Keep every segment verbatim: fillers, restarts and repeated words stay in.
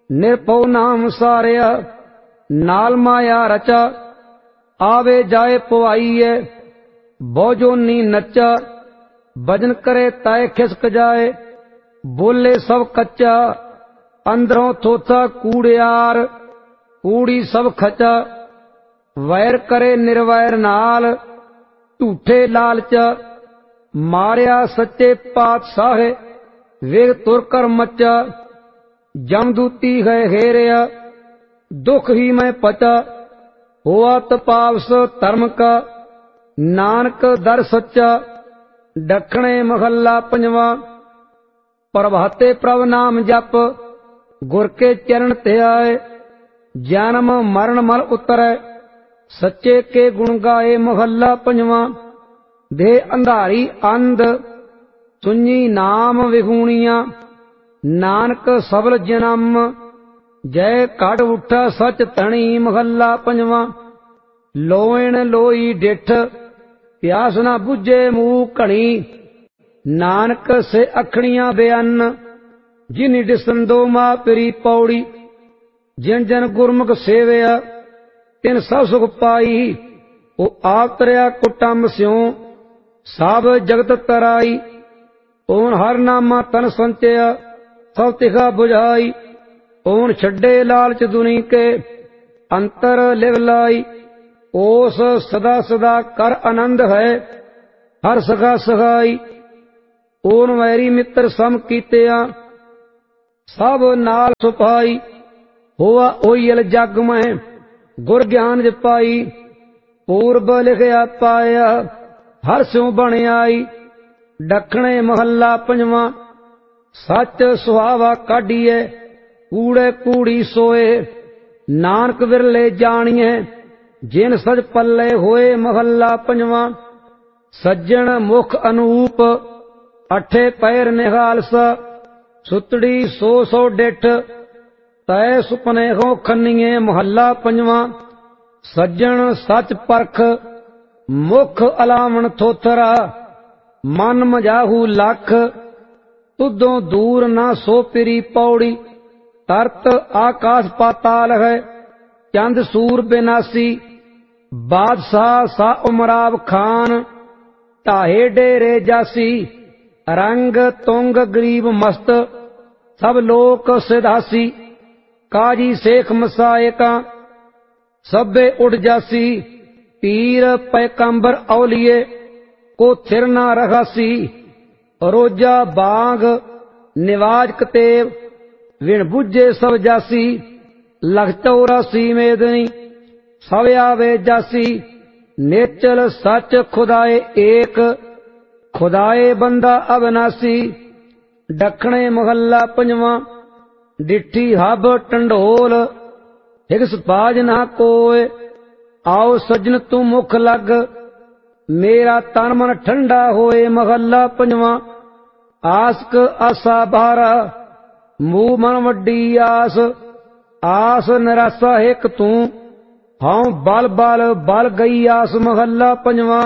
ਨਿਰਭਉ ਨਾਮ ਸਾਰਿਆ ਨਾਲ ਮਾਇਆ ਰਚਾ। ਆਵੇ ਜਾਏ ਪਵਾਈਏ ਬਹੁ ਜੋਨੀ ਨੱਚਾ। भजन करे ताए खिसक जाए बोले सब कच्चा। अंदरों थोथा कूड़ियार कूड़ी सब खचा। वैर करे निर्वैर नाल झूठे लालच। मारिया सच्चे पातशाह वेग तुर कर मचा। जमदूती है हेरिया दुख ही मैं पचा। हुआ तपावस धर्म का नानक दर सच्चा। दखणे महला पंजवा। प्रभाते प्रभ नाम जप गुर के चरण ध्याए। जन्म मरण मल उतरै सच्चे के गुण गाए। महला पंजवा। दे अंधारी अंध सुनी नाम विगुणिया। नानक सबल जन्म जय काट उठा सच धनी। महला पंजवा। लोएण लोई डिठ प्यास न बुझे मुंह घणी। नानक से अखणियां बेअन्न जिनि डिसन दो मां पिरी पौड़ी। जिन जन गुरमुख सेवया तिन सब सुख पाई। ओ आप तरया कुटुंब स्यों सब जगत तराई। ओन हर नामा तन संचया सब तिखा बुझाई। ओन छड्डे लालच दुनी के अंतर लिव लाई। ओस सदा सदा कर आनंद है हर सखा सखाई। ओन वैरी मित्र सम कीतिया सब नाल सुपाई। होआ ओयल जग में गुर ज्ञान जपाई। पूर्व लिखया पाया हर स्यों बन आई। दखणे महला पंजवा। सच सुहावा काढ़िए कूड़े कूड़ी सोए। नानक विरले जानिए जिन सज पल्ले होए। महला पंजवा। सज्जन मुख अनूप अठे पैर निहालस। सुतड़ी सो सौ डिठ तय सुपने हो खन्निए। महला पंजवा। सज्जन सच परख मुख अलावण थोथरा। मन मजाहू लख तुदों दूर ना सो पिरी पौड़ी। तरत आकाश पाताल है चंद सूर बिनासी। बादशाह सा उमराव खान ढाहे डेरे जासी। रंग तुंग गरीब मस्त सब लोक सिधासी। काजी शेख मसायका सभे उड़ जासी। पीर पैकंबर औलिए को थिर ना रखासी। रोजा बांग निवाज कतेब विण बुझे सब जासी। लख चौरासी मेदनी सब आवे जासी। नेचल सच खुदाए एक खुदाए बंदा अविनासी। दखणे महला पंजवा। डिठी हब टंडोल हिगस बाज ना कोय। आओ सजन तू मुख लग मेरा तन मन ठंडा होए। महला पंजवा। आसक आसा बारा मूह मन वड्डी आस। आस निराशा हिक तू हाउ बल बल बल गई आस। महला पंजवा।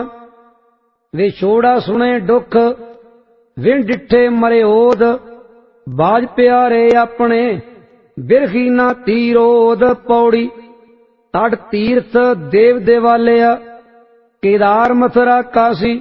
विछोड़ा सुने दुख विण डिठे मरे ओद। बाज प्यारे अपने बिरखी ना तीरोद। पौड़ी तट तीर्थ देव देवालया केदार मथुरा काशी।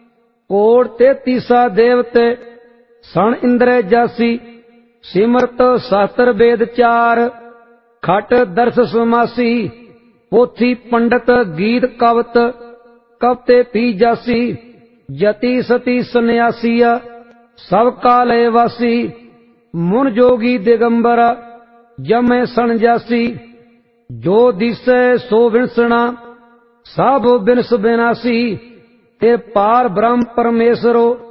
कोट तेतीसा देवते सन इंद्र जासी। सिमरत शास्त्र वेद चार खट दर्श समासी। पोथी पंडित गीत कवत कवते पी जासी। जति सती सन्यासिया सब काले वासी। मुन जोगी दिगंबरा जमे सन जासी। जो दिसे सो विनसना सब बिनस बिनासी। ते पार ब्रह्म परमेश्वरो